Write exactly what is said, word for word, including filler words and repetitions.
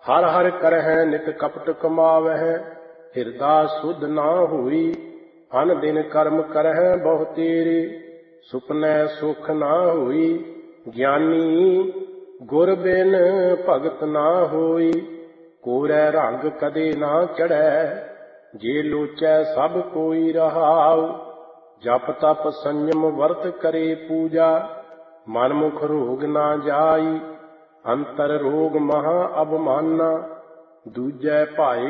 ਹਰ ਹਰ ਕਰਹਿ ਨਿਤ ਕਪਟ ਕਮਾਵਹਿ, ਹਿਰਦਾ ਸੁਧ ਨਾ ਹੋਈ। ਅਨ ਦਿਨ ਕਰਮ ਕਰਹਿ ਬਹੁ ਤੇਰੇ, ਸੁਪਨੈ ਸੁਖ ਨਾ ਹੋਈ। ਗਿਆਨੀ ਗੁਰ ਬਿਨ ਭਗਤ ਨਾ ਹੋਈ, ਕੋਰੈ ਰੰਗ ਕਦੇ ਨਾ ਚੜ੍ਹੈ। ਜੇ ਲੋਚੈ ਸਭ ਕੋਈ ਰਹਾਉ, ਜਪ ਤਪ ਸੰਜਮ ਵਰਤ ਕਰੇ ਪੂਜਾ। ਮਨ ਮੁਖ ਰੋਗ ਨਾ ਜਾਈ, ਅੰਤਰ ਰੋਗ ਮਹਾ ਅਭਮਾਨਾ। ਦੂਜੈ ਭਾਏ